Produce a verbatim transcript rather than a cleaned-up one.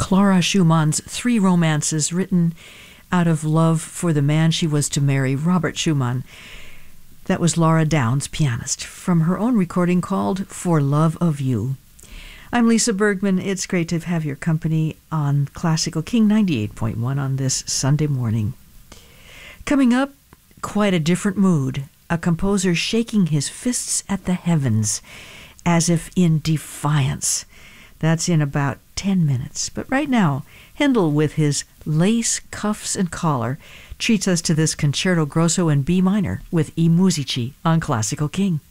Clara Schumann's three romances written out of love for the man she was to marry, Robert Schumann. That was Laura Downs, pianist, from her own recording called For Love of You. I'm Lisa Bergman. It's great to have your company on Classical King ninety-eight point one on this Sunday morning. Coming up, quite a different mood. A composer shaking his fists at the heavens as if in defiance. That's in about ten minutes. But right now, Handel with his lace cuffs and collar treats us to this Concerto Grosso in B minor with I Musici on Classical King.